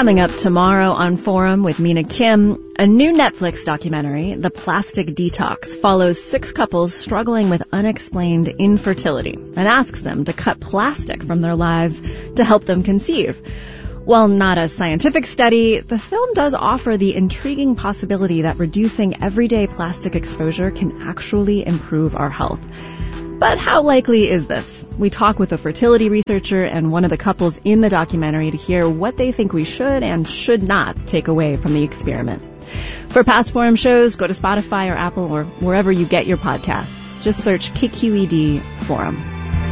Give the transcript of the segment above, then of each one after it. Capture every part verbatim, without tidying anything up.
Coming up tomorrow on Forum with Mina Kim, a new Netflix documentary, The Plastic Detox, follows six couples struggling with unexplained infertility and asks them to cut plastic from their lives to help them conceive. While not a scientific study, the film does offer the intriguing possibility that reducing everyday plastic exposure can actually improve our health. But how likely is this? We talk with a fertility researcher and one of the couples in the documentary to hear what they think we should and should not take away from the experiment. For past Forum shows, go to Spotify or Apple or wherever you get your podcasts. Just search K Q E D Forum.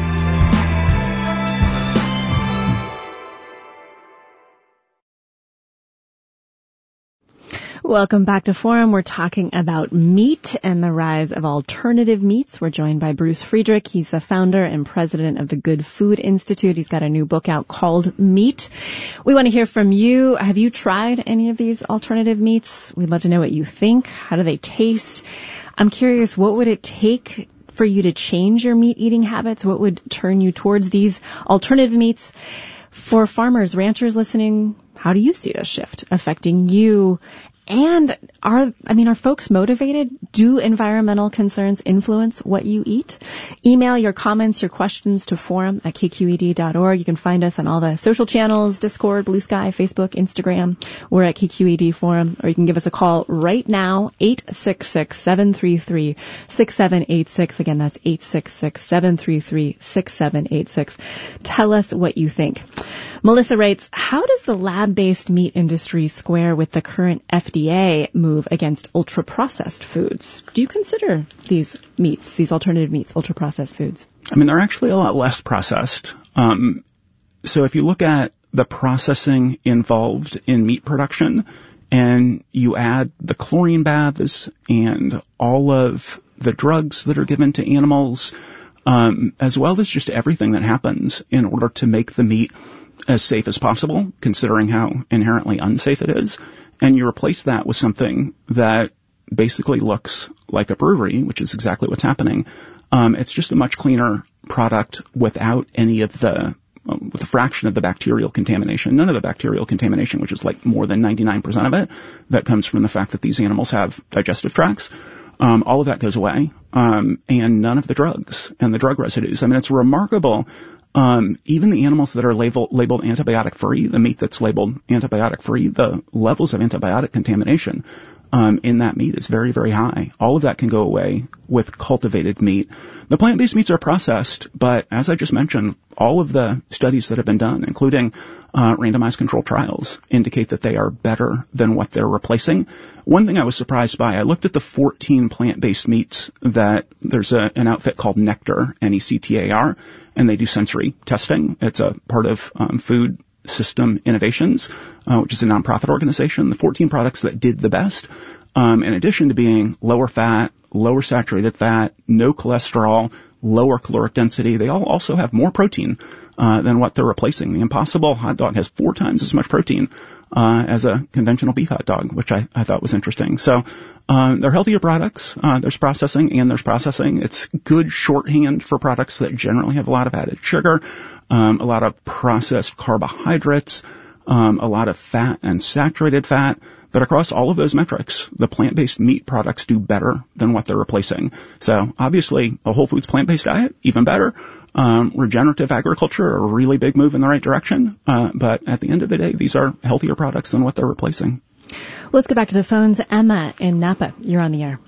Welcome back to Forum. We're talking about meat and the rise of alternative meats. We're joined by Bruce Friedrich. He's the founder and president of the Good Food Institute. He's got a new book out called Meat. We want to hear from you. Have you tried any of these alternative meats? We'd love to know what you think. How do they taste? I'm curious, what would it take for you to change your meat eating habits? What would turn you towards these alternative meats? For farmers, ranchers listening, how do you see this shift affecting you? And are, I mean, are folks motivated? Do environmental concerns influence what you eat? Email your comments, your questions to forum at k q e d dot org. You can find us on all the social channels, Discord, Blue Sky, Facebook, Instagram. We're at K Q E D Forum. Or you can give us a call right now, eight six six, seven three three, six seven eight six. Again, that's eight six six, seven three three, six seven eight six. Tell us what you think. Melissa writes, how does the lab-based meat industry square with the current F D A move against ultra-processed foods? Do you consider these meats, these alternative meats, ultra-processed foods? I mean, they're actually a lot less processed. Um, so if you look at the processing involved in meat production and you add the chlorine baths and all of the drugs that are given to animals, um, as well as just everything that happens in order to make the meat as safe as possible, considering how inherently unsafe it is, and you replace that with something that basically looks like a brewery, which is exactly what's happening. Um, it's just a much cleaner product without any of the, um, with a fraction of the bacterial contamination, none of the bacterial contamination, which is like more than ninety-nine percent of it, that comes from the fact that these animals have digestive tracts. Um, all of that goes away, um, and none of the drugs and the drug residues. I mean, it's remarkable. Um, even the animals that are labeled, labeled antibiotic-free, the meat that's labeled antibiotic-free, the levels of antibiotic contamination um, in that meat is very, very high. All of that can go away with cultivated meat. The plant-based meats are processed, but as I just mentioned, all of the studies that have been done, including uh, randomized controlled trials, indicate that they are better than what they're replacing. One thing I was surprised by, I looked at the fourteen plant-based meats that there's a, an outfit called Nectar, N E C T A R, and they do sensory testing. It's a part of um, Food System Innovations, uh, which is a nonprofit organization. The fourteen products that did the best, um, in addition to being lower fat, lower saturated fat, no cholesterol, lower caloric density, they all also have more protein uh, than what they're replacing. The Impossible hot dog has four times as much protein uh, as a conventional beef hot dog, which I, I thought was interesting. So um, they're healthier products. Uh, there's processing and there's processing. It's good shorthand for products that generally have a lot of added sugar, um, a lot of processed carbohydrates, um, a lot of fat and saturated fat. But across all of those metrics, the plant-based meat products do better than what they're replacing. So obviously, a whole foods plant-based diet, even better. Um, regenerative agriculture, a really big move in the right direction. Uh, but at the end of the day, these are healthier products than what they're replacing. Let's go back to the phones. Emma in Napa, you're on the air.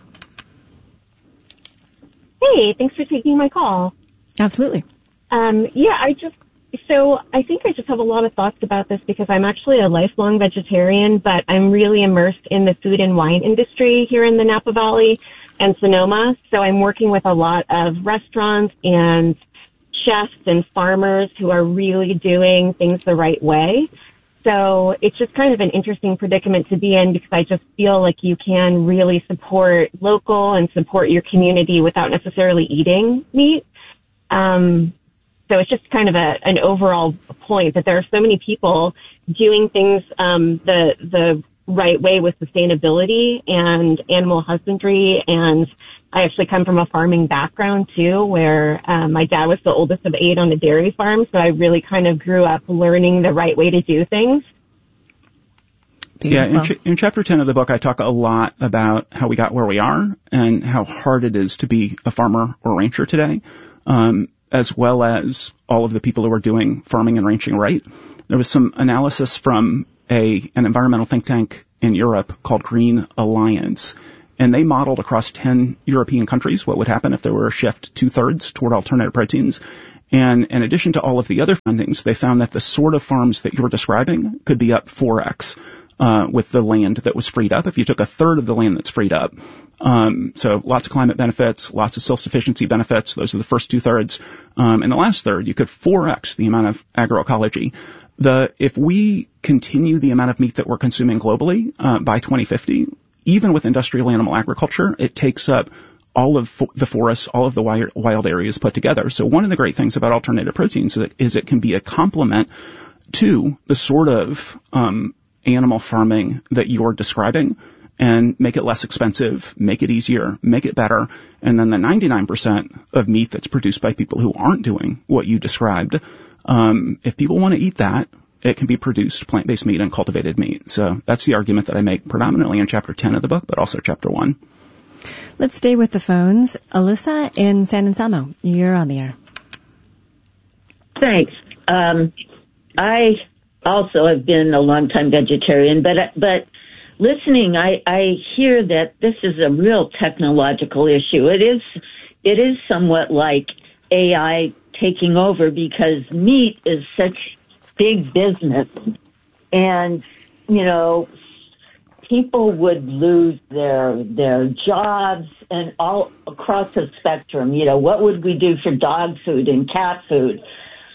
Hey, thanks for taking my call. Absolutely. Um, yeah, I just, so I think I just have a lot of thoughts about this because I'm actually a lifelong vegetarian, but I'm really immersed in the food and wine industry here in the Napa Valley and Sonoma. So I'm working with a lot of restaurants and chefs and farmers who are really doing things the right way. So it's just kind of an interesting predicament to be in because I just feel like you can really support local and support your community without necessarily eating meat. Um, so it's just kind of a, an overall point that there are so many people doing things um, the the right way with sustainability and animal husbandry. And I actually come from a farming background too, where um, my dad was the oldest of eight on a dairy farm. So I really kind of grew up learning the right way to do things. Yeah, in, ch- in chapter ten of the book, I talk a lot about how we got where we are and how hard it is to be a farmer or rancher today, um, as well as all of the people who are doing farming and ranching right. There was some analysis from a an environmental think tank in Europe called Green Alliance, and they modeled across ten European countries what would happen if there were a shift two-thirds toward alternative proteins. And in addition to all of the other findings, they found that the sort of farms that you're describing could be up four x uh, with the land that was freed up if you took a third of the land that's freed up. Um, so lots of climate benefits, lots of self-sufficiency benefits. Those are the first two-thirds. Um, and the last third, you could four x the amount of agroecology. The, if we continue the amount of meat that we're consuming globally uh, by twenty fifty, even with industrial animal agriculture, it takes up all of fo- the forests, all of the wild, wild areas put together. So one of the great things about alternative proteins is, is it can be a complement to the sort of um, animal farming that you're describing and make it less expensive, make it easier, make it better. And then the ninety-nine percent of meat that's produced by people who aren't doing what you described, um, if people want to eat that, it can be produced plant-based meat and cultivated meat. So that's the argument that I make predominantly in chapter ten of the book, but also chapter one. Let's stay with the phones. Alyssa in San Anselmo, you're on the air. Thanks. Um, I also have been a longtime vegetarian, but but listening, I, I hear that this is a real technological issue. It is it is somewhat like A I taking over because meat is such big business, and you know, people would lose their their jobs and all across the spectrum. You know, what would we do for dog food and cat food?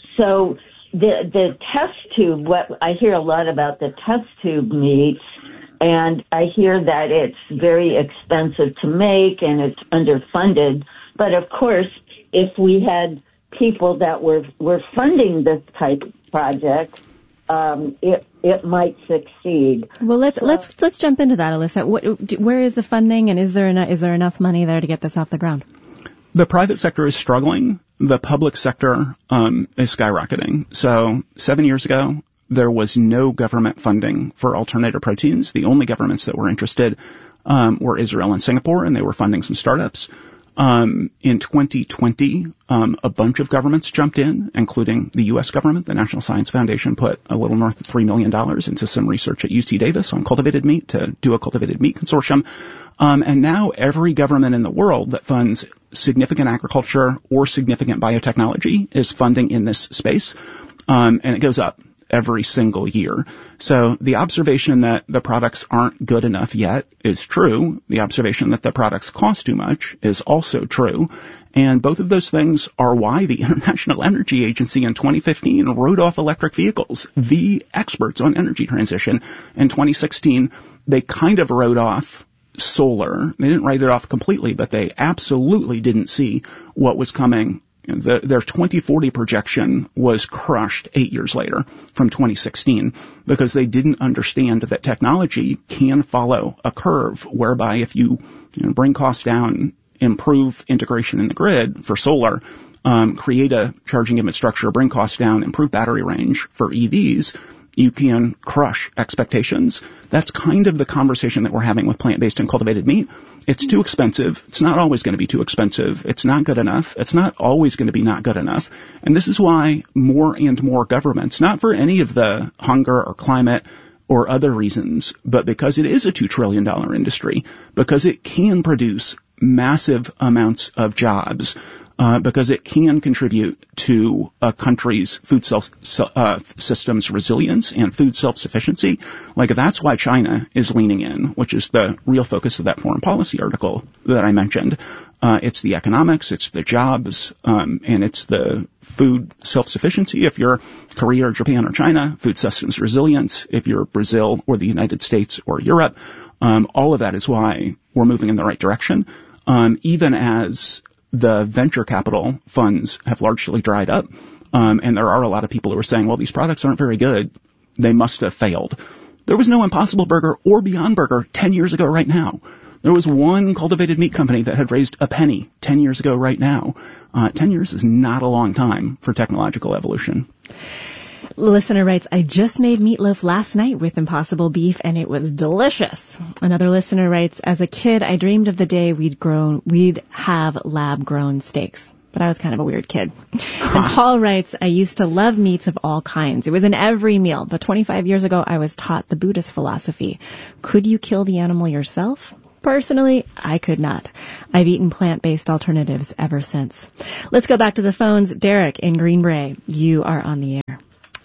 So the the test tube, what I hear a lot about the test tube meats, and I hear that it's very expensive to make and it's underfunded. But of course, if we had people that were were funding this type of project, um, it it might succeed. Well, let's so, let's let's jump into that, Alyssa. What, where is the funding, and is there enough, is there enough money there to get this off the ground? The private sector is struggling. The public sector um, is skyrocketing. So seven years ago, there was no government funding for alternative proteins. The only governments that were interested um, were Israel and Singapore, and they were funding some startups. Um, in twenty twenty, um, a bunch of governments jumped in, including the U S government. The National Science Foundation put a little north of three million dollars into some research at U C Davis on cultivated meat to do a cultivated meat consortium. Um, and now every government in the world that funds significant agriculture or significant biotechnology is funding in this space. Um, and it goes up every single year. So the observation that the products aren't good enough yet is true. The observation that the products cost too much is also true. And both of those things are why the International Energy Agency in twenty fifteen wrote off electric vehicles. The experts on energy transition in twenty sixteen, they kind of wrote off solar. They didn't write it off completely, but they absolutely didn't see what was coming. The, their twenty forty projection was crushed eight years later from twenty sixteen because they didn't understand that technology can follow a curve whereby if you, you know, bring costs down, improve integration in the grid for solar, um, create a charging infrastructure, bring costs down, improve battery range for E Vs, you can crush expectations. That's kind of the conversation that we're having with plant-based and cultivated meat. It's too expensive. It's not always going to be too expensive. It's not good enough. It's not always going to be not good enough. And this is why more and more governments, not for any of the hunger or climate or other reasons, but because it is a two trillion dollars industry, because it can produce massive amounts of jobs, uh, because it can contribute to a country's food self, uh, system's resilience and food self-sufficiency. Like, that's why China is leaning in, which is the real focus of that foreign policy article that I mentioned. Uh, it's the economics, it's the jobs, um, and it's the food self-sufficiency. If you're Korea or Japan or China, food systems resilience. If you're Brazil or the United States or Europe, um, all of that is why we're moving in the right direction. Um, even as the venture capital funds have largely dried up, um, and there are a lot of people who are saying, well, these products aren't very good. They must have failed. There was no Impossible Burger or Beyond Burger ten years ago right now. There was one cultivated meat company that had raised a penny ten years ago right now. Uh, ten years is not a long time for technological evolution. Listener writes, I just made meatloaf last night with Impossible beef and it was delicious. Another listener writes, as a kid, I dreamed of the day we'd grown, we'd have lab grown steaks. But I was kind of a weird kid. And Paul writes, I used to love meats of all kinds. It was in every meal. But twenty-five years ago, I was taught the Buddhist philosophy. Could you kill the animal yourself? Personally, I could not. I've eaten plant-based alternatives ever since. Let's go back to the phones. Derek in Green Bay, you are on the air.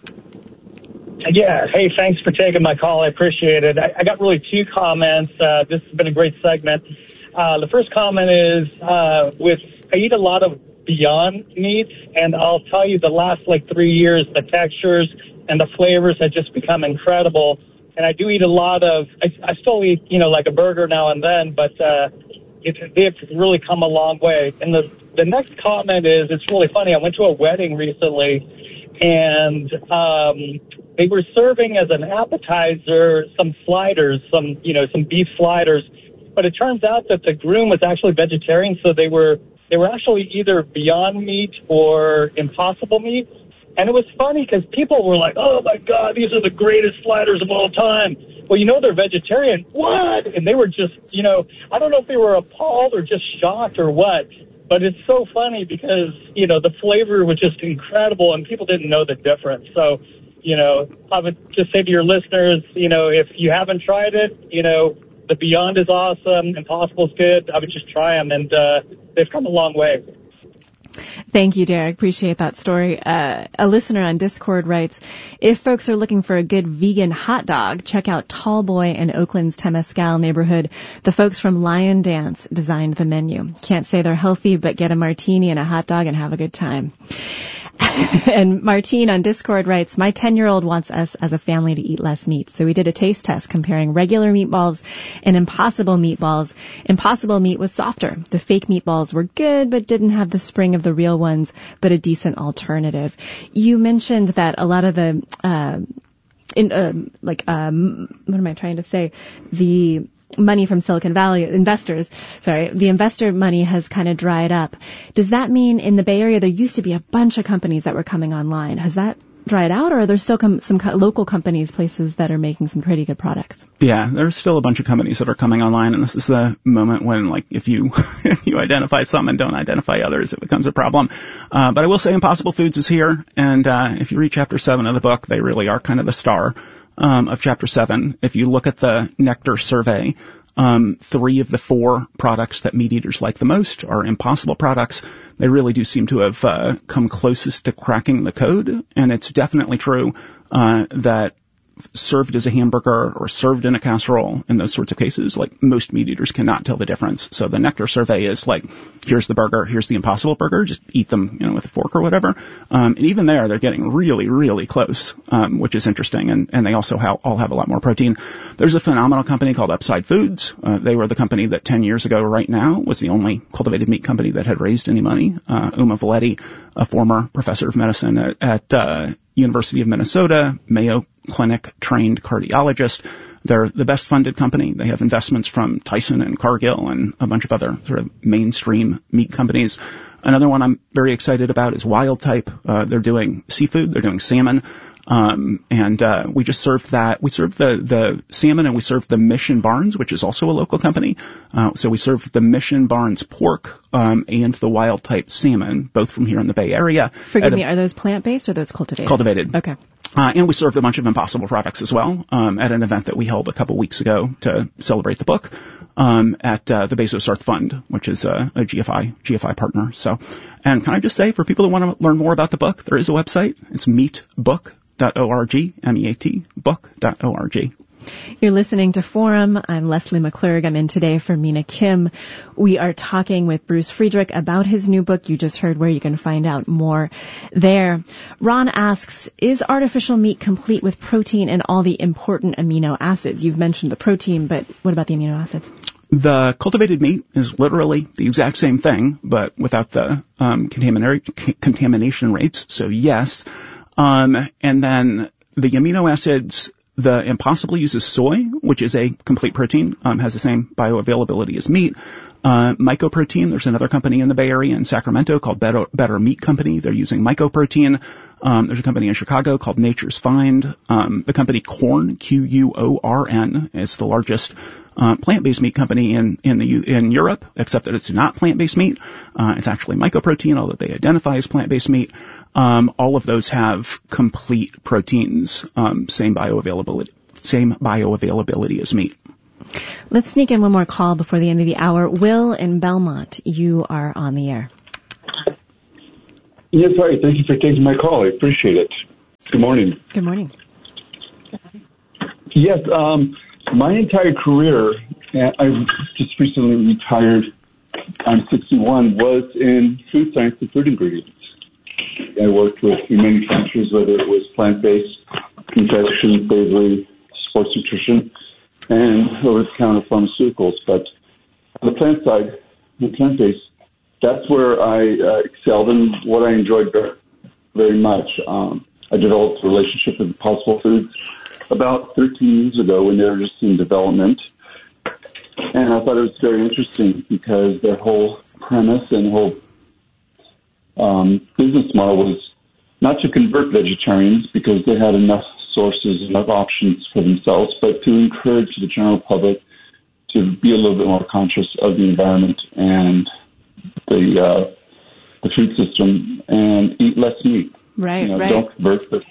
Yeah. Hey, thanks for taking my call. I appreciate it. I, I got really two comments. Uh, this has been a great segment. Uh, the first comment is, uh, with, I eat a lot of Beyond meats, and I'll tell you the last like three years, the textures and the flavors have just become incredible. And I do eat a lot of, I, I still eat, you know, like a burger now and then, but, uh, it, they've really come a long way. And the, the next comment is, it's really funny. I went to a wedding recently, and, um, they were serving as an appetizer some sliders, some, you know, some beef sliders. But it turns out that the groom was actually vegetarian, so they were, they were actually either Beyond Meat or Impossible Meat. And it was funny because people were like, oh my God, these are the greatest sliders of all time. Well, you know, they're vegetarian. What? And they were just, you know, I don't know if they were appalled or just shocked or what. But it's so funny because, you know, the flavor was just incredible and people didn't know the difference. So, you know, I would just say to your listeners, you know, if you haven't tried it, you know, the Beyond is awesome. Impossible's good. I would just try them, and uh, they've come a long way. Thank you, Derek. Appreciate that story. Uh, a listener on Discord writes, if folks are looking for a good vegan hot dog, check out Tall Boy in Oakland's Temescal neighborhood. The folks from Lion Dance designed the menu. Can't say they're healthy, but get a martini and a hot dog and have a good time. And Martine on Discord writes, my ten-year-old wants us as a family to eat less meat. So we did a taste test comparing regular meatballs and Impossible meatballs. Impossible meat was softer. The fake meatballs were good, but didn't have the spring of the real ones, but a decent alternative. You mentioned that a lot of the, uh, in, uh, like, um, what am I trying to say? The money from Silicon Valley investors, sorry, the investor money has kind of dried up. Does that mean in the Bay Area there used to be a bunch of companies that were coming online? Has that dried out, or are there still com- some co- local companies, places that are making some pretty good products? Yeah, there's still a bunch of companies that are coming online, and this is the moment when, like, if you if you identify some and don't identify others, it becomes a problem. Uh, but I will say Impossible Foods is here, and uh, if you read chapter seven of the book, they really are kind of the star Um, of chapter seven. If you look at the Nectar survey, um, three of the four products that meat eaters like the most are Impossible products. They really do seem to have uh, come closest to cracking the code, and it's definitely true uh, that served as a hamburger or served in a casserole in those sorts of cases, like, most meat eaters cannot tell the difference. So the Nectar survey is like, here's the burger, here's the Impossible burger, just eat them, you know, with a fork or whatever. Um, and even there, they're getting really, really close, um, which is interesting. And, and they also ha- all have a lot more protein. There's a phenomenal company called Upside Foods. Uh, they were the company that ten years ago right now was the only cultivated meat company that had raised any money. Uh, Uma Valetti, a former professor of medicine at, at uh, University of Minnesota, Mayo Clinic trained cardiologist. They're the best funded company. They have investments from Tyson and Cargill and a bunch of other sort of mainstream meat companies. Another one I'm very excited about is Wild Type. Uh, they're doing seafood. They're doing salmon. Um, and, uh, we just served that. We served the, the salmon and we served the Mission Barns, which is also a local company. Uh, so we served the Mission Barns pork, um, and the Wild Type salmon, both from here in the Bay Area. Forgive me, a, are those plant-based or those cultivated? Cultivated. Okay. Uh, and we served a bunch of Impossible products as well, um, at an event that we held a couple weeks ago to celebrate the book, um, at, uh, the Bezos Earth Fund, which is a, a G F I, G F I partner. So, and can I just say, for people who want to learn more about the book, there is a website. It's meatbook dot org, M E A T, book dot org. You're listening to Forum. I'm Leslie McClurg. I'm in today for Mina Kim. We are talking with Bruce Friedrich about his new book. You just heard where you can find out more there. Ron asks, is artificial meat complete with protein and all the important amino acids? You've mentioned the protein, but what about the amino acids? The cultivated meat is literally the exact same thing, but without the um, contamina- contamination rates. So yes. Um, and then the amino acids, The Impossible uses soy, which is a complete protein, um, has the same bioavailability as meat. Uh, Mycoprotein, there's another company in the Bay Area in Sacramento called Better, Better Meat Company. They're using Mycoprotein. Um, there's a company in Chicago called Nature's Find. Um, the company Quorn, Q U O R N, is the largest uh, plant-based meat company in in the in Europe, except that it's not plant-based meat. Uh, it's actually mycoprotein, although they identify as plant-based meat. Um, all of those have complete proteins, um, same bioavailability, same bioavailability as meat. Let's sneak in one more call before the end of the hour. Will in Belmont, you are on the air. Yes, hi. Thank you for taking my call. I appreciate it. Good morning. Good morning. Yes, um, my entire career, I just recently retired, I'm sixty-one, was in food science and food ingredients. I worked with manufacturers, whether it was plant-based, confection, savory, sports nutrition, and over-the-counter pharmaceuticals. But on the plant side, the plant-based, that's where I uh, excelled and what I enjoyed very, very much. Um, I developed a relationship with Impossible Foods about thirteen years ago when they were just in development. And I thought it was very interesting because their whole premise and whole um, business model was not to convert vegetarians because they had enough sources, enough options for themselves, but to encourage the general public to be a little bit more conscious of the environment and the uh, the food system and eat less meat. Right, you know, right. Don't convert the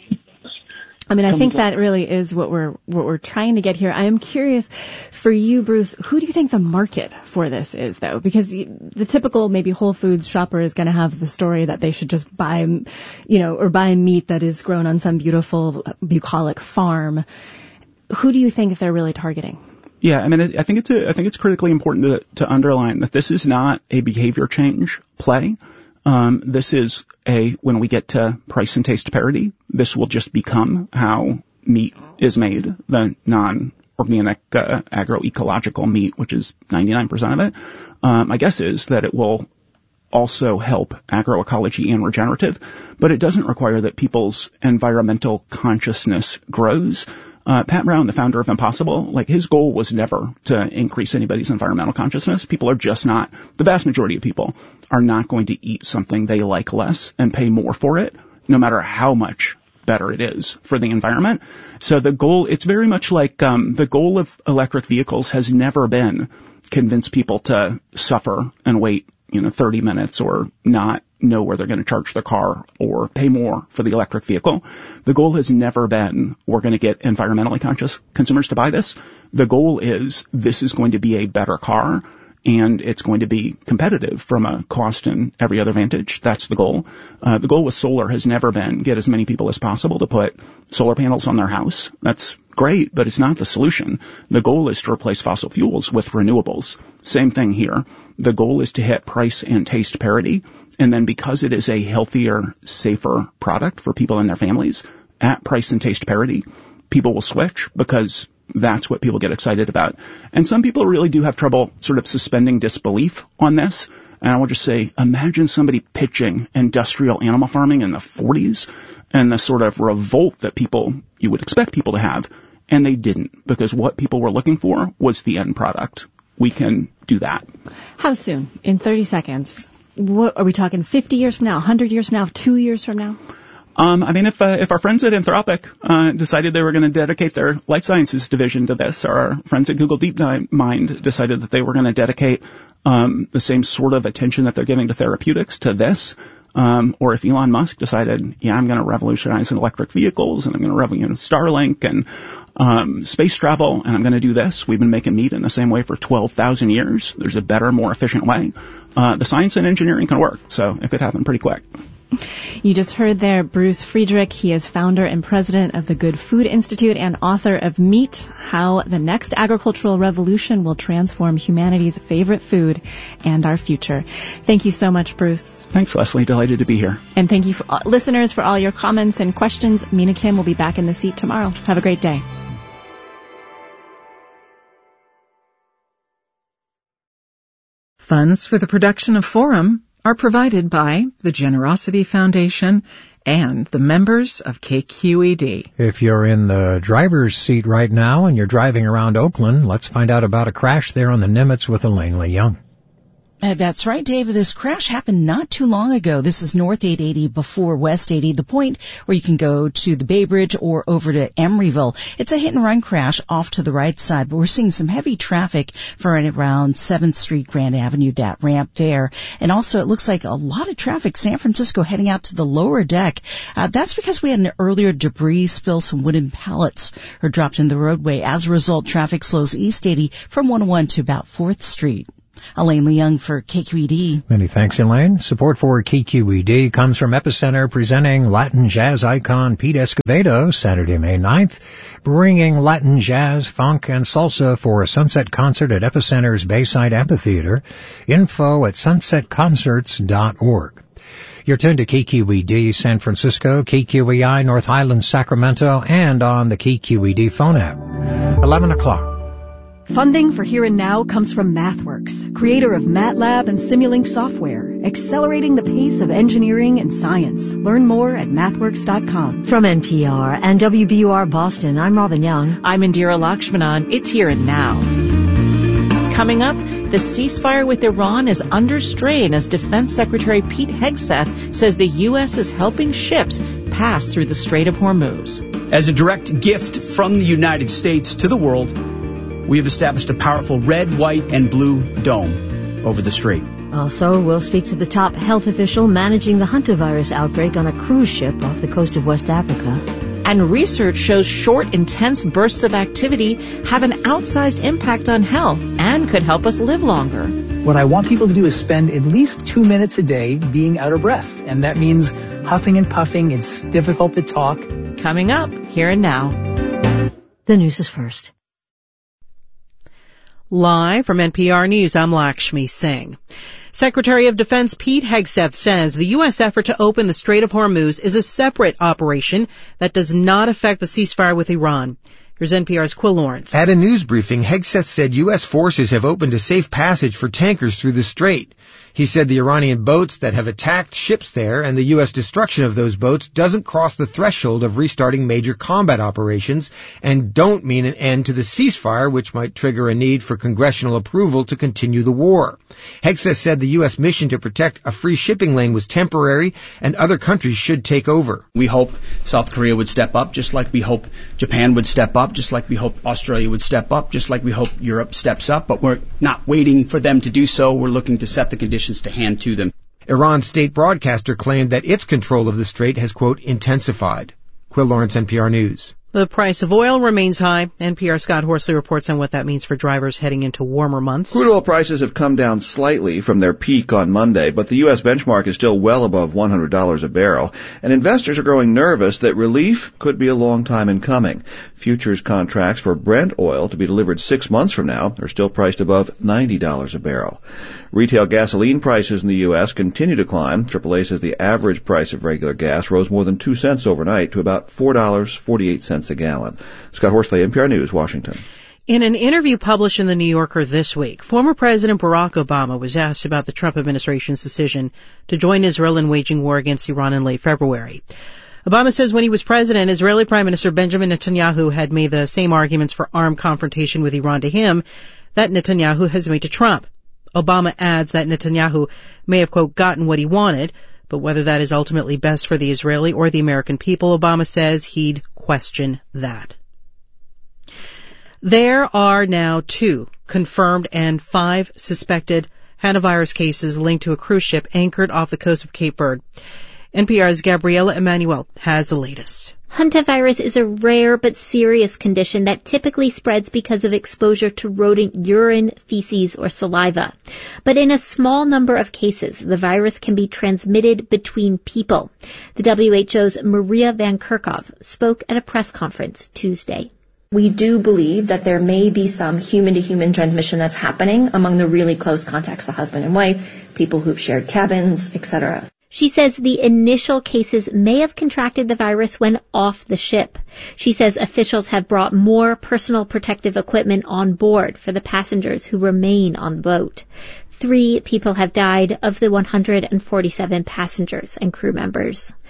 I mean, I think that really is what we're what we're trying to get here. I am curious for you, Bruce, who do you think the market for this is, though? Because the typical maybe Whole Foods shopper is going to have the story that they should just buy, you know, or buy meat that is grown on some beautiful bucolic farm. Who do you think they're really targeting? Yeah, I mean, I think it's a, I think it's critically important to, to underline that this is not a behavior change play. Um, this is a, when we get to price and taste parity, this will just become how meat is made, the non-organic, uh, agroecological meat, which is ninety-nine percent of it. Um, my guess is that it will also help agroecology and regenerative, but it doesn't require that people's environmental consciousness grows. Uh, Pat Brown, the founder of Impossible, like his goal was never to increase anybody's environmental consciousness. People are just not, the vast majority of people are not going to eat something they like less and pay more for it, no matter how much better it is for the environment. So the goal, it's very much like, um, the goal of electric vehicles has never been convince people to suffer and wait, you know, thirty minutes or not know where they're going to charge their car or pay more for the electric vehicle. The goal has never been we're going to get environmentally conscious consumers to buy this. The goal is this is going to be a better car and it's going to be competitive from a cost and every other vantage. That's the goal. Uh, the goal with solar has never been get as many people as possible to put solar panels on their house. That's great, but it's not the solution. The goal is to replace fossil fuels with renewables. Same thing here. The goal is to hit price and taste parity. And then because it is a healthier, safer product for people and their families at price and taste parity, people will switch because that's what people get excited about. And some people really do have trouble sort of suspending disbelief on this. And I will just say, imagine somebody pitching industrial animal farming in the forties and the sort of revolt that people, you would expect people to have. And they didn't, because what people were looking for was the end product. We can do that. How soon? In thirty seconds. What are we talking? fifty years from now? one hundred years from now? Two years from now? Um, I mean, if uh, if our friends at Anthropic uh, decided they were going to dedicate their life sciences division to this, or our friends at Google DeepMind decided that they were going to dedicate um, the same sort of attention that they're giving to therapeutics to this, um, or if Elon Musk decided, yeah, I'm going to revolutionize electric vehicles and I'm going to revolutionize Starlink and um, space travel, and I'm going to do this. We've been making meat in the same way for twelve thousand years. There's a better, more efficient way. Uh, the science and engineering can work, so it could happen pretty quick. You just heard there Bruce Friedrich. He is founder and president of the Good Food Institute and author of Meat, How the Next Agricultural Revolution Will Transform Humanity's Favorite Food and Our Future. Thank you so much, Bruce. Thanks, Leslie. Delighted to be here. And thank you, for all, listeners, for all your comments and questions. Mina Kim will be back in the seat tomorrow. Have a great day. Funds for the production of Forum are provided by the Generosity Foundation and the members of K Q E D. If you're in the driver's seat right now and you're driving around Oakland, let's find out about a crash there on the Nimitz with Elaine Leung. Uh, that's right, David. This crash happened not too long ago. This is North eight eighty before West eighty, the point where you can go to the Bay Bridge or over to Emeryville. It's a hit-and-run crash off to the right side, but we're seeing some heavy traffic for around seventh Street, Grand Avenue, that ramp there. And also, it looks like a lot of traffic, San Francisco, heading out to the lower deck. Uh, that's because we had an earlier debris spill. Some wooden pallets are dropped in the roadway. As a result, traffic slows East eighty from one oh one to about fourth Street. Elaine Leung for K Q E D. Many thanks, Elaine. Support for K Q E D comes from Epicenter, presenting Latin jazz icon Pete Escovedo, Saturday, May ninth, bringing Latin jazz, funk, and salsa for a sunset concert at Epicenter's Bayside Amphitheater. Info at sunset concerts dot org. You're tuned to K Q E D San Francisco, K Q E I North Highlands, Sacramento, and on the K Q E D phone app. eleven o'clock. Funding for Here and Now comes from MathWorks, creator of MATLAB and Simulink software, accelerating the pace of engineering and science. Learn more at mathworks dot com. From N P R and W B U R Boston, I'm Robin Young. I'm Indira Lakshmanan. It's Here and Now. Coming up, the ceasefire with Iran is under strain as Defense Secretary Pete Hegseth says the U S is helping ships pass through the Strait of Hormuz. As a direct gift from the United States to the world, we have established a powerful red, white, and blue dome over the strait. Also, we'll speak to the top health official managing the hantavirus outbreak on a cruise ship off the coast of West Africa. And research shows short, intense bursts of activity have an outsized impact on health and could help us live longer. What I want people to do is spend at least two minutes a day being out of breath. And that means huffing and puffing. It's difficult to talk. Coming up, Here and Now. The news is first. Live from N P R News, I'm Lakshmi Singh. Secretary of Defense Pete Hegseth says the U S effort to open the Strait of Hormuz is a separate operation that does not affect the ceasefire with Iran. Here's N P R's Quill Lawrence. At a news briefing, Hegseth said U S forces have opened a safe passage for tankers through the strait. He said the Iranian boats that have attacked ships there and the U S destruction of those boats doesn't cross the threshold of restarting major combat operations and don't mean an end to the ceasefire, which might trigger a need for congressional approval to continue the war. Hegseth said the U S mission to protect a free shipping lane was temporary and other countries should take over. We hope South Korea would step up, just like we hope Japan would step up, just like we hope Australia would step up, just like we hope Europe steps up, but we're not waiting for them to do so. We're looking to set the conditions to hand to them. Iran's state broadcaster claimed that its control of the strait has, quote, intensified. Quill Lawrence, N P R News. The price of oil remains high. N P R Scott Horsley reports on what that means for drivers heading into warmer months. Crude oil prices have come down slightly from their peak on Monday, but the U S benchmark is still well above one hundred dollars a barrel, and investors are growing nervous that relief could be a long time in coming. Futures contracts for Brent oil to be delivered six months from now are still priced above ninety dollars a barrel. Retail gasoline prices in the U S continue to climb. triple A says the average price of regular gas rose more than two cents overnight to about four dollars and forty-eight cents a gallon. Scott Horsley, N P R News, Washington. In an interview published in The New Yorker this week, former President Barack Obama was asked about the Trump administration's decision to join Israel in waging war against Iran in late February. Obama says when he was president, Israeli Prime Minister Benjamin Netanyahu had made the same arguments for armed confrontation with Iran to him that Netanyahu has made to Trump. Obama adds that Netanyahu may have, quote, gotten what he wanted, but whether that is ultimately best for the Israeli or the American people, Obama says he'd question that. There are now two confirmed and five suspected hantavirus cases linked to a cruise ship anchored off the coast of Cape Verde. N P R's Gabriela Emanuel has the latest. Hantavirus is a rare but serious condition that typically spreads because of exposure to rodent urine, feces, or saliva. But in a small number of cases, the virus can be transmitted between people. The W H O's Maria Van Kerkhove spoke at a press conference Tuesday. We do believe that there may be some human-to-human transmission that's happening among the really close contacts, the husband and wife, people who've shared cabins, et cetera. She says the initial cases may have contracted the virus when off the ship. She says officials have brought more personal protective equipment on board for the passengers who remain on the boat. Three people have died of the one hundred forty-seven passengers and crew members.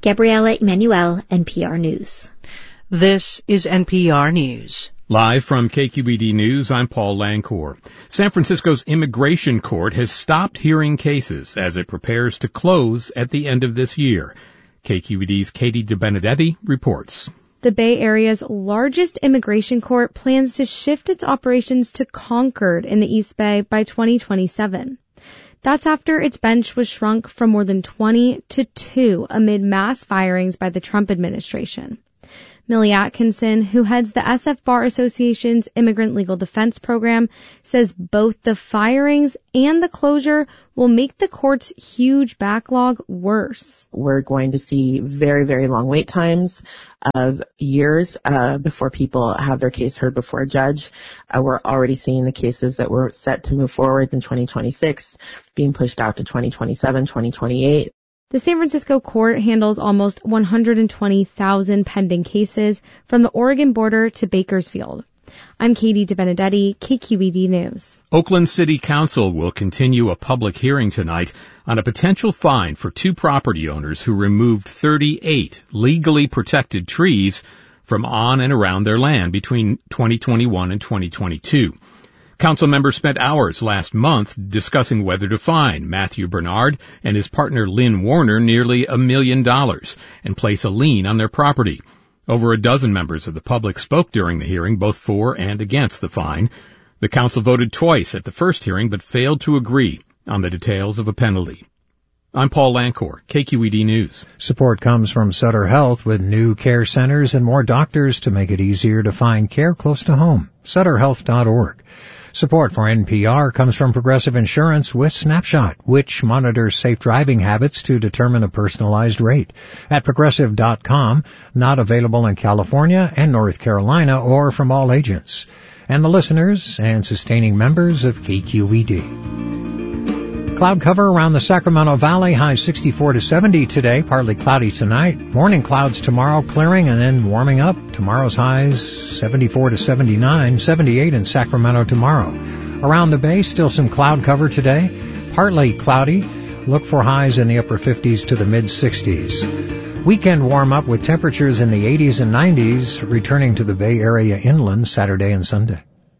Gabriela Emanuel, N P R News. This is N P R News. Live from K Q E D News, I'm Paul Lancourt. San Francisco's immigration court has stopped hearing cases as it prepares to close at the end of this year. K Q E D's Katie DeBenedetti reports. The Bay Area's largest immigration court plans to shift its operations to Concord in the East Bay by twenty twenty-seven. That's after its bench was shrunk from more than twenty to two amid mass firings by the Trump administration. Millie Atkinson, who heads the S F Bar Association's Immigrant Legal Defense Program, says both the firings and the closure will make the court's huge backlog worse. We're going to see very, very long wait times of years uh, before people have their case heard before a judge. Uh, we're already seeing the cases that were set to move forward in twenty twenty-six being pushed out to twenty twenty-seven, twenty twenty-eight. The San Francisco court handles almost one hundred twenty thousand pending cases from the Oregon border to Bakersfield. I'm Katie DeBenedetti, K Q E D News. Oakland City Council will continue a public hearing tonight on a potential fine for two property owners who removed thirty-eight legally protected trees from on and around their land between twenty twenty-one and twenty twenty-two. Council members spent hours last month discussing whether to fine Matthew Bernard and his partner Lynn Warner nearly a million dollars and place a lien on their property. Over a dozen members of the public spoke during the hearing, both for and against the fine. The council voted twice at the first hearing but failed to agree on the details of a penalty. I'm Paul Lancourt, K Q E D News. Support comes from Sutter Health with new care centers and more doctors to make it easier to find care close to home. Sutter Health dot org. Support for N P R comes from Progressive Insurance with Snapshot, which monitors safe driving habits to determine a personalized rate. At Progressive dot com, not available in California and North Carolina or from all agents. And the listeners and sustaining members of K Q E D. Cloud cover around the Sacramento Valley, high sixty-four to seventy today, partly cloudy tonight. Morning clouds tomorrow, clearing and then warming up. Tomorrow's highs seventy-four to seventy-nine, seventy-eight in Sacramento tomorrow. Around the Bay, still some cloud cover today, partly cloudy. Look for highs in the upper fifties to the mid sixties. Weekend warm up with temperatures in the eighties and nineties, returning to the Bay Area inland Saturday and Sunday.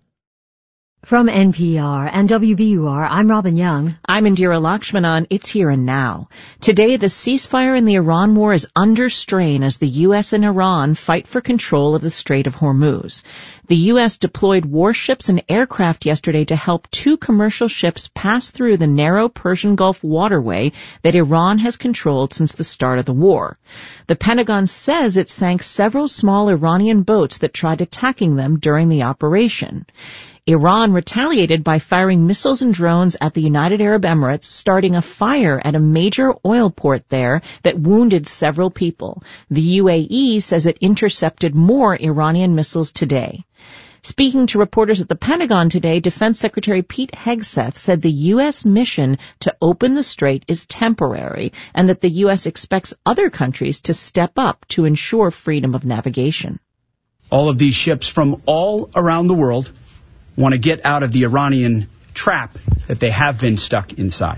From N P R and W B U R, I'm Robin Young. I'm Indira Lakshmanan. It's here and now. Today, the ceasefire in the Iran war is under strain as the U S and Iran fight for control of the Strait of Hormuz. The U S deployed warships and aircraft yesterday to help two commercial ships pass through the narrow Persian Gulf waterway that Iran has controlled since the start of the war. The Pentagon says it sank several small Iranian boats that tried attacking them during the operation. Iran retaliated by firing missiles and drones at the United Arab Emirates, starting a fire at a major oil port there that wounded several people. The U A E says it intercepted more Iranian missiles today. Speaking to reporters at the Pentagon today, Defense Secretary Pete Hegseth said the U S mission to open the strait is temporary and that the U S expects other countries to step up to ensure freedom of navigation. All of these ships from all around the world want to get out of the Iranian trap that they have been stuck inside.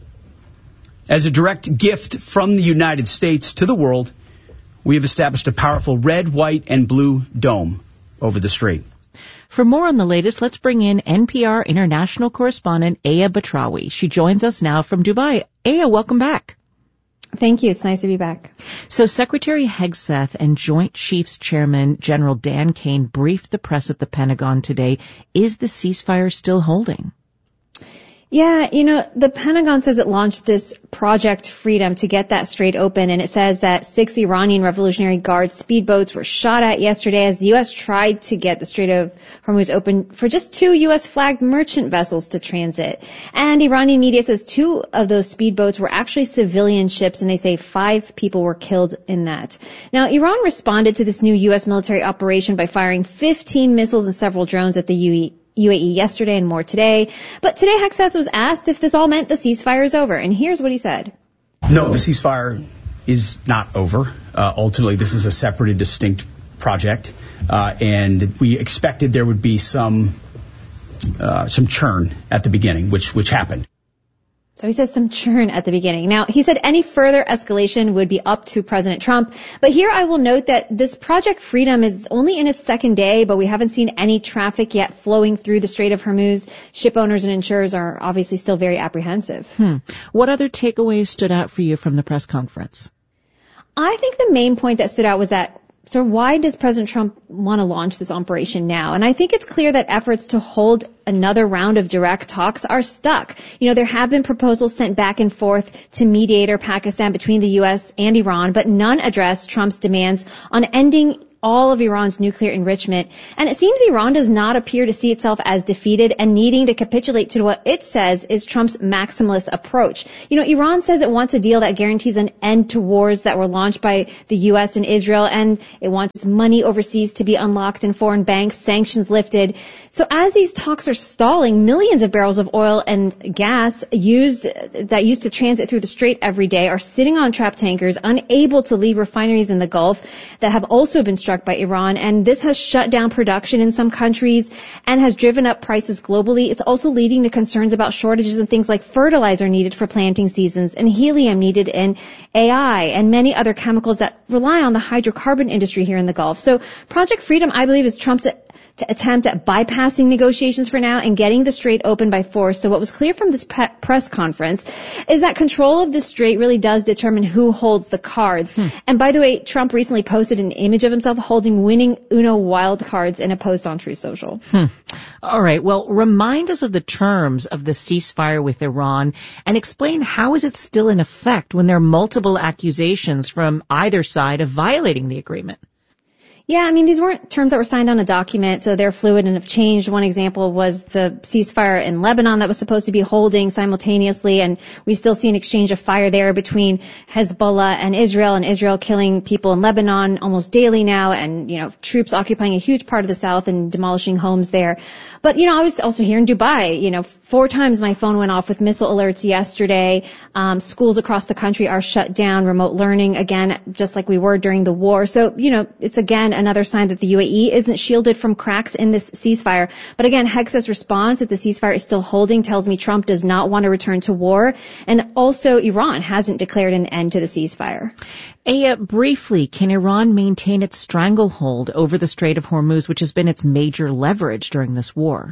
As a direct gift from the United States to the world, we have established a powerful red, white, and blue dome over the strait. For more on the latest, let's bring in N P R international correspondent Aya Batrawi. She joins us now from Dubai. Aya, welcome back. Thank you. It's nice to be back. So Secretary Hegseth and Joint Chiefs Chairman General Dan Kane briefed the press at the Pentagon today. Is the ceasefire still holding? Yeah, you know, the Pentagon says it launched this Project Freedom to get that strait open, and it says that six Iranian Revolutionary Guard speedboats were shot at yesterday as the U S tried to get the Strait of Hormuz open for just two U S-flagged merchant vessels to transit. And Iranian media says two of those speedboats were actually civilian ships, and they say five people were killed in that. Now, Iran responded to this new U S military operation by firing fifteen missiles and several drones at the U A E. U A E yesterday and more today. But today Hegseth was asked if this all meant the ceasefire is over, and here's what he said. No, the ceasefire is not over. Uh, ultimately, this is a separate and distinct project, uh, and we expected there would be some uh, some churn at the beginning, which which happened. So he says some churn at the beginning. Now, he said any further escalation would be up to President Trump. But here I will note that this Project Freedom is only in its second day, but we haven't seen any traffic yet flowing through the Strait of Hormuz. Ship owners and insurers are obviously still very apprehensive. Hmm. What other takeaways stood out for you from the press conference? I think the main point that stood out was that So why does President Trump want to launch this operation now? And I think it's clear that efforts to hold another round of direct talks are stuck. You know, there have been proposals sent back and forth to mediator Pakistan between the U S and Iran, but none address Trump's demands on ending all of Iran's nuclear enrichment. And it seems Iran does not appear to see itself as defeated and needing to capitulate to what it says is Trump's maximalist approach. You know, Iran says it wants a deal that guarantees an end to wars that were launched by the U S and Israel, and it wants money overseas to be unlocked in foreign banks, sanctions lifted. So as these talks are stalling, millions of barrels of oil and gas used that used to transit through the strait every day are sitting on trapped tankers, unable to leave refineries in the Gulf that have also been struck by Iran, and this has shut down production in some countries and has driven up prices globally. It's also leading to concerns about shortages in things like fertilizer needed for planting seasons and helium needed in A I and many other chemicals that rely on the hydrocarbon industry here in the Gulf. So Project Freedom, I believe, is Trump's to attempt at bypassing negotiations for now and getting the strait open by force. So what was clear from this pe- press conference is that control of the strait really does determine who holds the cards. Hmm. And by the way, Trump recently posted an image of himself holding winning Uno wild cards in a post on Truth Social. Hmm. All right. Well, remind us of the terms of the ceasefire with Iran and explain how is it still in effect when there are multiple accusations from either side of violating the agreement? Yeah, I mean, these weren't terms that were signed on a document, so they're fluid and have changed. One example was the ceasefire in Lebanon that was supposed to be holding simultaneously, and we still see an exchange of fire there between Hezbollah and Israel, and Israel killing people in Lebanon almost daily now, and, you know, troops occupying a huge part of the south and demolishing homes there. But, you know, I was also here in Dubai. You know, four times my phone went off with missile alerts yesterday. Um, schools across the country are shut down, remote learning, again, just like we were during the war. So, you know, it's again another sign that the U A E isn't shielded from cracks in this ceasefire. But again, Hexa's response that the ceasefire is still holding tells me Trump does not want to return to war. And also Iran hasn't declared an end to the ceasefire. Aya, briefly, can Iran maintain its stranglehold over the Strait of Hormuz, which has been its major leverage during this war?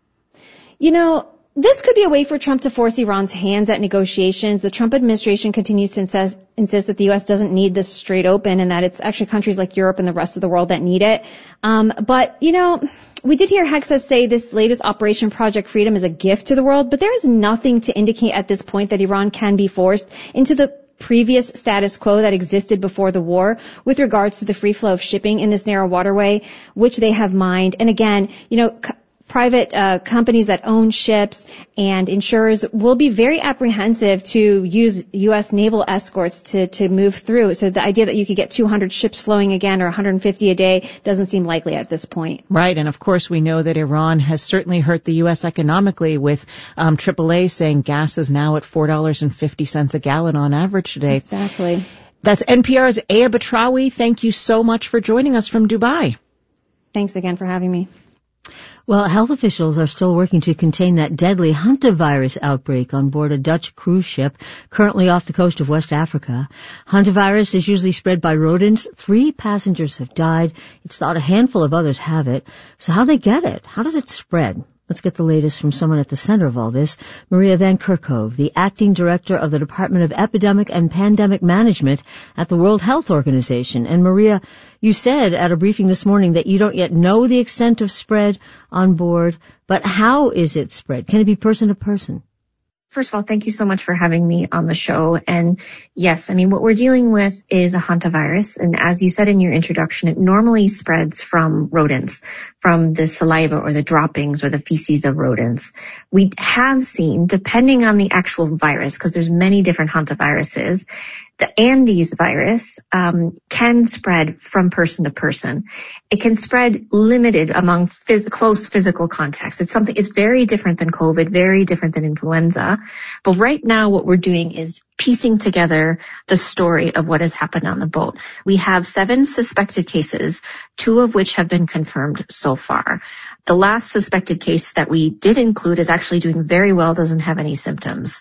You know, this could be a way for Trump to force Iran's hands at negotiations. The Trump administration continues to insist, insist that the U S doesn't need this strait open and that it's actually countries like Europe and the rest of the world that need it. Um, but, you know, we did hear Hexa say this latest Operation Project Freedom is a gift to the world, but there is nothing to indicate at this point that Iran can be forced into the previous status quo that existed before the war with regards to the free flow of shipping in this narrow waterway, which they have mined. And again, you know, c- private uh, companies that own ships and insurers will be very apprehensive to use U S naval escorts to, to move through. So the idea that you could get two hundred ships flowing again or one hundred fifty a day doesn't seem likely at this point. Right. And of course, we know that Iran has certainly hurt the U S economically with um, triple A saying gas is now at four dollars and fifty cents a gallon on average today. Exactly. That's N P R's Aya Batrawi. Thank you so much for joining us from Dubai. Thanks again for having me. Well, health officials are still working to contain that deadly hantavirus outbreak on board a Dutch cruise ship currently off the coast of West Africa. Hantavirus is usually spread by rodents. Three passengers have died. It's thought a handful of others have it. So how do they get it? How does it spread? Let's get the latest from someone at the center of all this, Maria Van Kerkhove, the acting director of the Department of Epidemic and Pandemic Management at the World Health Organization. And Maria, you said at a briefing this morning that you don't yet know the extent of spread on board, but how is it spread? Can it be person to person? First of all, thank you so much for having me on the show. And yes, I mean, what we're dealing with is a hantavirus. And as you said in your introduction, it normally spreads from rodents, from the saliva or the droppings or the feces of rodents. We have seen, depending on the actual virus, because there's many different hantaviruses, the Andes virus um, can spread from person to person. It can spread limited among phys- close physical contacts. It's something, it's very different than COVID, very different than influenza. But right now what we're doing is piecing together the story of what has happened on the boat. We have seven suspected cases, two of which have been confirmed so far. The last suspected case that we did include is actually doing very well, doesn't have any symptoms.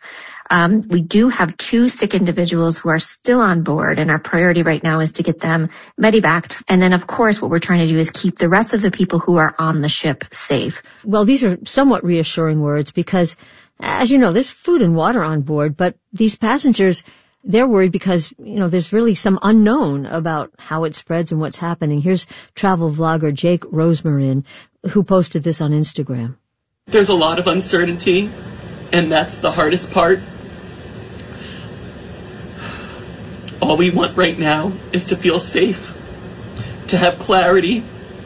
Um, we do have two sick individuals who are still on board, and our priority right now is to get them medevaced. And then, of course, what we're trying to do is keep the rest of the people who are on the ship safe. Well, these are somewhat reassuring words because, as you know, there's food and water on board, but these passengers, they're worried because, you know, there's really some unknown about how it spreads and what's happening. Here's travel vlogger Jake Rosemarin, who posted this on Instagram. There's a lot of uncertainty, and that's the hardest part. All we want right now is to feel safe, to have clarity,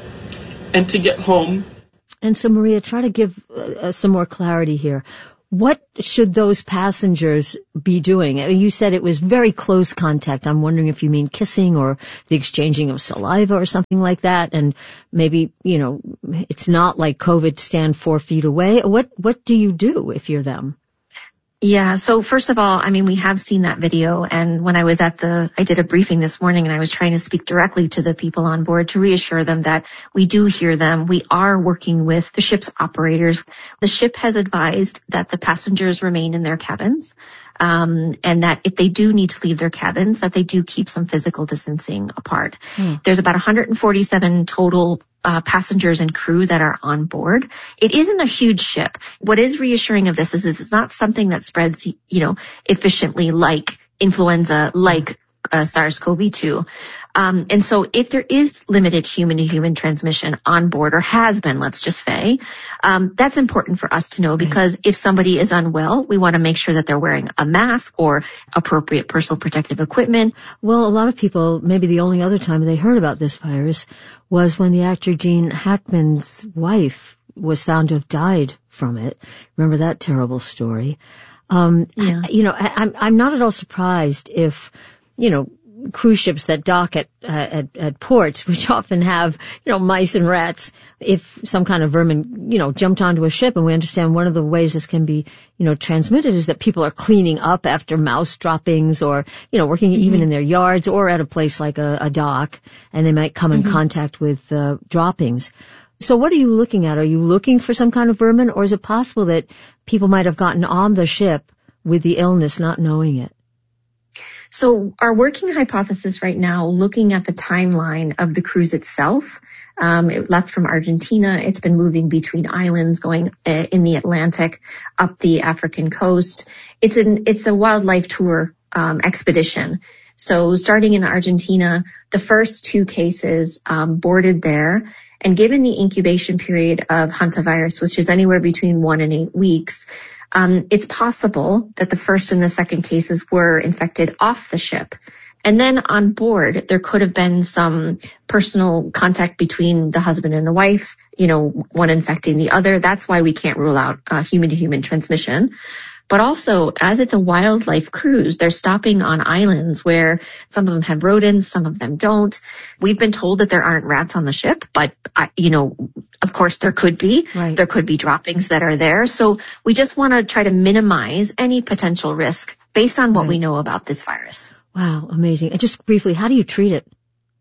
and to get home. And so, Maria, try to give uh, some more clarity here. What should those passengers be doing? I mean, you said it was very close contact. I'm wondering if you mean kissing or the exchanging of saliva or something like that. And maybe, you know, it's not like COVID, stand four feet away. What, what do you do if you're them? Yeah. So first of all, I mean, we have seen that video. And when I was at the, I did a briefing this morning and I was trying to speak directly to the people on board to reassure them that we do hear them. We are working with the ship's operators. The ship has advised that the passengers remain in their cabins. Um, and that if they do need to leave their cabins, that they do keep some physical distancing apart. Hmm. There's about one hundred forty-seven total uh, passengers and crew that are on board. It isn't a huge ship. What is reassuring of this is, is it's not something that spreads, you know, efficiently like influenza, like uh, SARS-C o V two. Um, and so if there is limited human-to-human transmission on board, or has been, let's just say, um, that's important for us to know, because if somebody is unwell, we want to make sure that they're wearing a mask or appropriate personal protective equipment. Well, a lot of people, maybe the only other time they heard about this virus was when the actor Gene Hackman's wife was found to have died from it. Remember that terrible story? Um, yeah. You know, I, I'm, I'm not at all surprised if, you know, cruise ships that dock at, uh, at, at ports, which often have, you know, mice and rats, if some kind of vermin, you know, jumped onto a ship. And we understand one of the ways this can be, you know, transmitted is that people are cleaning up after mouse droppings, or, you know, working mm-hmm. even in their yards or at a place like a, a dock, and they might come mm-hmm. in contact with uh, droppings. So what are you looking at? Are you looking for some kind of vermin, or is it possible that people might have gotten on the ship with the illness not knowing it? So our working hypothesis right now, looking at the timeline of the cruise itself, um, it left from Argentina. It's been moving between islands, going uh, in the Atlantic, up the African coast. It's an it's a wildlife tour um, expedition. So starting in Argentina, the first two cases um, boarded there, and given the incubation period of hantavirus, which is anywhere between one and eight weeks. Um, it's possible that the first and the second cases were infected off the ship. And then on board, there could have been some personal contact between the husband and the wife, you know, one infecting the other. That's why we can't rule out uh, human-to-human transmission. But also, as it's a wildlife cruise, they're stopping on islands where some of them have rodents, some of them don't. We've been told that there aren't rats on the ship, but, uh, you know, of course there could be. Right. There could be droppings that are there. So we just want to try to minimize any potential risk based on what right. we know about this virus. Wow, amazing. And just briefly, how do you treat it?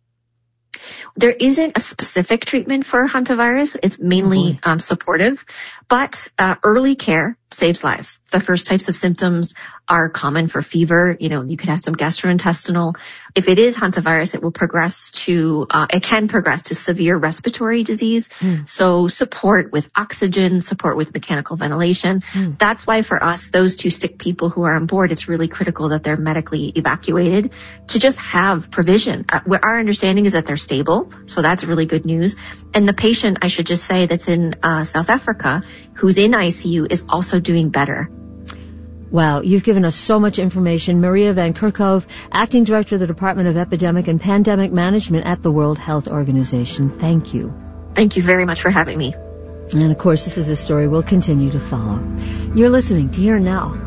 There isn't a specific treatment for hantavirus. It's mainly oh um, supportive, but uh, early care saves lives. The first types of symptoms are common for fever. You know, you could have some gastrointestinal. If it is hantavirus, it will progress to, uh, it can progress to severe respiratory disease. Mm. So support with oxygen, support with mechanical ventilation. Mm. That's why for us, those two sick people who are on board, it's really critical that they're medically evacuated to just have provision. Uh, our understanding is that they're stable. So that's really good news. And the patient, I should just say, that's in uh, South Africa, who's in I C U, is also doing better. Wow, you've given us so much information. Maria Van Kerkhove, Acting Director of the Department of Epidemic and Pandemic Management at the World Health Organization. Thank you. Thank you very much for having me. And of course, this is a story we'll continue to follow. You're listening to Here and Now